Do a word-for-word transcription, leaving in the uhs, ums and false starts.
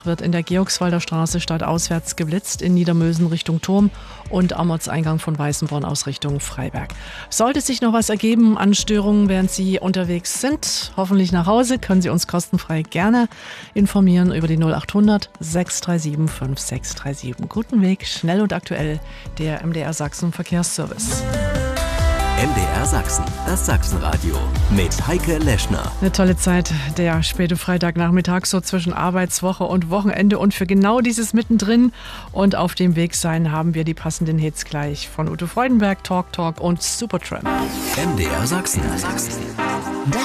Wird in der Georgswalder Straße stadtauswärts geblitzt, in Niedermösen Richtung Turm und am Ortseingang von Weißenborn aus Richtung Freiberg. Sollte sich noch was ergeben an Störungen, während Sie unterwegs sind, hoffentlich nach Hause, können Sie uns kostenfrei gerne informieren über die null achthundert sechs drei sieben fünf sechs drei sieben. Guten Weg, schnell und aktuell, der M D R Sachsen Verkehrsservice. M D R Sachsen, das Sachsenradio mit Heike Leschner. Eine tolle Zeit, der späte Freitagnachmittag, so zwischen Arbeitswoche und Wochenende. Und für genau dieses Mittendrin und auf dem Weg sein haben wir die passenden Hits gleich von Ute Freudenberg, Talk Talk und Supertramp. M D R Sachsen. Sachsen.